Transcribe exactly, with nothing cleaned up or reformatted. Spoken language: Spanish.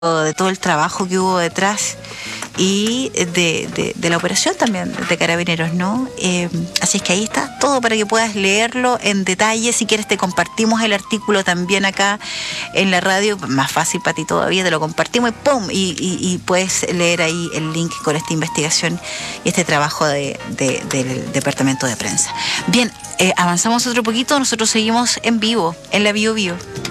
de todo el trabajo que hubo detrás y de, de, de la operación también de Carabineros, ¿no? Eh, así es que ahí está todo para que puedas leerlo en detalle. Si quieres te compartimos el artículo también acá en la radio, más fácil para ti todavía, te lo compartimos y ¡pum! Y, y, y puedes leer ahí el link con esta investigación y este trabajo de, de, del Departamento de Prensa. Bien, eh, avanzamos otro poquito, nosotros seguimos en vivo, en la Bio Bio.